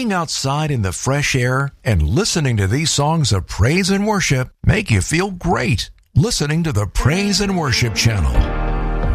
being outside in the fresh air and listening to these songs of praise and worship make you feel great. Listening to the Praise and Worship Channel.